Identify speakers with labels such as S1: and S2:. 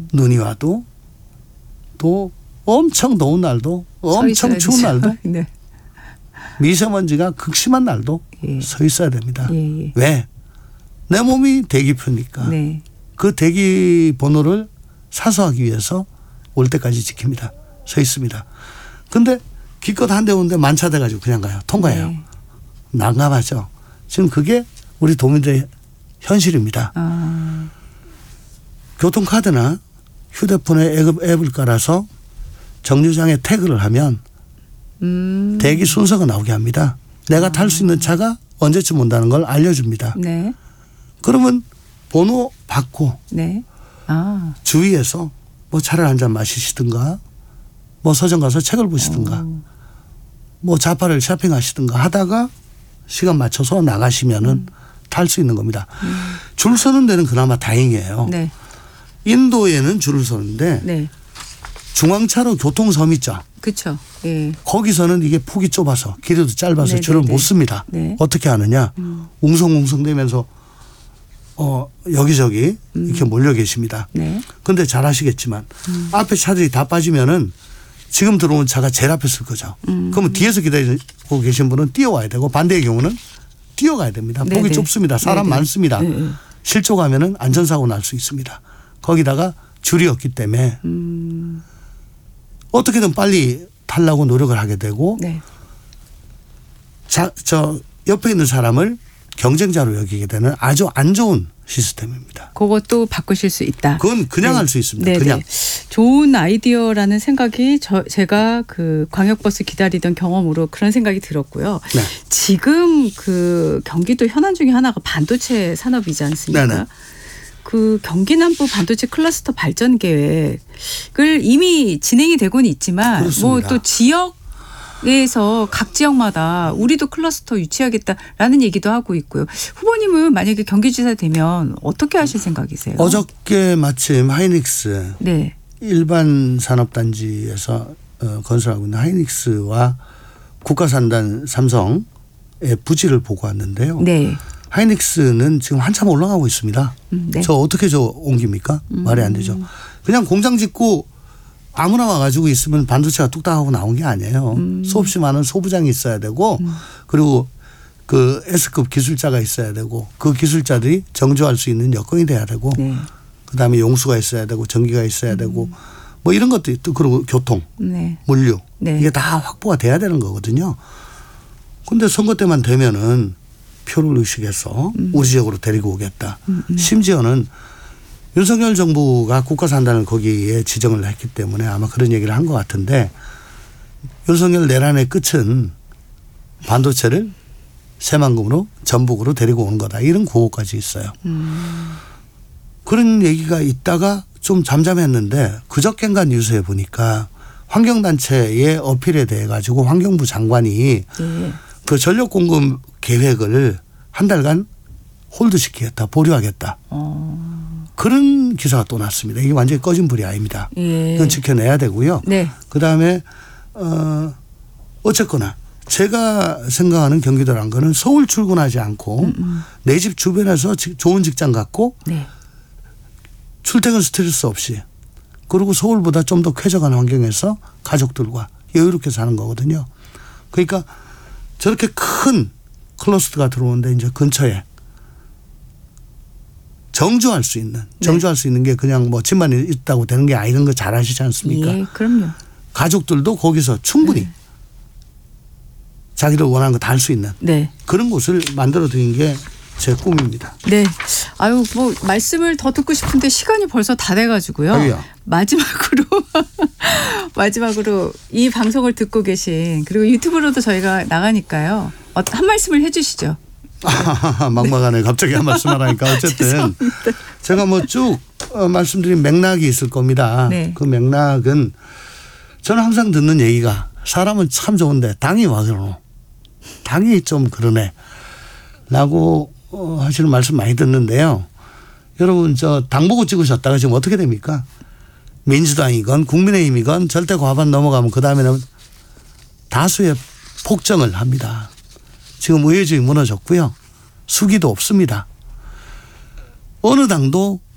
S1: 눈이 와도 또 엄청 더운 날도 엄청 추운 날도
S2: 네.
S1: 미세먼지가 극심한 날도
S2: 예.
S1: 서 있어야 됩니다.
S2: 예.
S1: 왜? 내 몸이 대기표니까
S2: 네.
S1: 그 대기 번호를 사수하기 위해서 올 때까지 지킵니다. 서 있습니다. 근데 기껏 한 대 오는데 만차돼 가지고 그냥 가요. 통과해요.
S2: 네.
S1: 난감하죠. 지금 그게 우리 도민들의 현실입니다. 교통카드나 휴대폰에 앱을 깔아서 정류장에 태그를 하면 대기 순서가 나오게 합니다. 내가 탈 수 있는 차가 언제쯤 온다는 걸 알려줍니다.
S2: 네.
S1: 그러면 번호 받고
S2: 네.
S1: 주위에서 뭐 차를 한 잔 마시시든가 뭐 서점 가서 책을 보시든가 뭐 자파를 쇼핑하시든가 하다가 시간 맞춰서 나가시면은 탈 수 있는 겁니다. 줄 서는 데는 그나마 다행이에요.
S2: 네.
S1: 인도에는 줄을 서는데
S2: 네.
S1: 중앙차로 교통섬 있죠.
S2: 그렇죠. 예.
S1: 거기서는 이게 폭이 좁아서 길이도 짧아서
S2: 네,
S1: 줄을
S2: 네,
S1: 못
S2: 네.
S1: 씁니다.
S2: 네.
S1: 어떻게 하느냐. 웅성웅성대면서 여기저기 이렇게 몰려 계십니다.
S2: 네.
S1: 그런데 잘 아시겠지만 앞에 차들이 다 빠지면은 지금 들어온 차가 제일 앞에 쓸 거죠. 그러면 뒤에서 기다리고 계신 분은 뛰어와야 되고 반대의 경우는 뛰어가야 됩니다.
S2: 네네.
S1: 폭이 좁습니다. 사람
S2: 네네.
S1: 많습니다.
S2: 네네.
S1: 실족하면은 안전사고 날 수 있습니다. 거기다가 줄이 없기 때문에 어떻게든 빨리 타려고 노력을 하게 되고
S2: 네.
S1: 저 옆에 있는 사람을 경쟁자로 여기게 되는 아주 안 좋은 시스템입니다.
S2: 그것도 바꾸실 수 있다.
S1: 그건 그냥
S2: 네.
S1: 할 수 있습니다.
S2: 네네.
S1: 그냥.
S2: 좋은 아이디어라는 생각이 제가 그 광역버스 기다리던 경험으로 그런 생각이 들었고요.
S1: 네.
S2: 지금 그 경기도 현안 중에 하나가 반도체 산업이지 않습니까?
S1: 네네.
S2: 그 경기 남부 반도체 클러스터 발전 계획을 이미 진행이 되고는 있지만 뭐
S1: 그렇습니다.
S2: 또 지역에서 각 지역마다 우리도 클러스터 유치하겠다라는 얘기도 하고 있고요. 후보님은 만약에 경기지사 되면 어떻게 하실 생각이세요?
S1: 어저께 마침 하이닉스
S2: 네.
S1: 일반 산업단지에서 건설하고 있는 하이닉스와 국가산단 삼성의 부지를 보고 왔는데요.
S2: 네.
S1: 하이닉스는 지금 한참 올라가고 있습니다.
S2: 네.
S1: 저 어떻게 옮깁니까? 말이 안 되죠. 그냥 공장 짓고 아무나 와가지고 있으면 반도체가 뚝딱 하고 나온 게 아니에요. 수없이 많은 소부장이 있어야 되고 그리고 그 S급 기술자가 있어야 되고 그 기술자들이 정조할 수 있는 여건이 돼야 되고
S2: 네.
S1: 그다음에 용수가 있어야 되고 전기가 있어야 되고 뭐 이런 것도 또 그리고 교통,
S2: 네.
S1: 물류
S2: 네.
S1: 이게 다 확보가 돼야 되는 거거든요. 그런데 선거 때만 되면은 표를 의식해서 우리 지역으로 데리고 오겠다. 심지어는 윤석열 정부가 국가산단을 거기에 지정을 했기 때문에 아마 그런 얘기를 한 것 같은데 윤석열 내란의 끝은 반도체를 새만금으로 전북으로 데리고 오는 거다. 이런 구호까지 있어요. 그런 얘기가 있다가 좀 잠잠했는데 그저껜가 뉴스에 보니까 환경단체의 어필에 대해 가지고 환경부 장관이
S2: 네.
S1: 그 전력 공급 계획을 한 달간 홀드시키겠다, 보류하겠다. 그런 기사가 또 났습니다. 이게 완전히 꺼진 불이 아닙니다.
S2: 예.
S1: 이건 지켜내야 되고요.
S2: 네.
S1: 그다음에 어쨌거나 제가 생각하는 경기도란 거는 서울 출근하지 않고 내 집 주변에서 좋은 직장 갖고
S2: 네.
S1: 출퇴근 스트레스 없이 그리고 서울보다 좀 더 쾌적한 환경에서 가족들과 여유롭게 사는 거거든요. 그러니까 저렇게 큰 클러스터가 들어오는데 이제 근처에 정주할 수 있는 게 그냥 뭐 집만 있다고 되는 게 아닌 거 잘 아시지 않습니까?
S2: 예, 그럼요.
S1: 가족들도 거기서 충분히
S2: 네.
S1: 자기들 원하는 거 다 할 수 있는
S2: 네.
S1: 그런 곳을 만들어 드린 게 제 꿈입니다.
S2: 네. 아유, 뭐 말씀을 더 듣고 싶은데 시간이 벌써 다 돼가지고요.
S1: 아유야.
S2: 마지막으로 이 방송을 듣고 계신 그리고 유튜브로도 저희가 나가니까요. 한 말씀을 해주시죠.
S1: 막막하네. 갑자기 한 말씀 하라니까. 어쨌든 제가 뭐 쭉 말씀드린 맥락이 있을 겁니다.
S2: 네.
S1: 그 맥락은 저는 항상 듣는 얘기가 사람은 참 좋은데 당이 와 그러노. 당이 좀 그러네. 라고 하시는 말씀 많이 듣는데요. 여러분 저 당 보고 찍으셨다가 지금 어떻게 됩니까? 민주당이건 국민의힘이건 절대 과반 넘어가면 그다음에는 다수의 폭정을 합니다. 지금 의회주의 무너졌고요. 수기도 없습니다. 어느 당도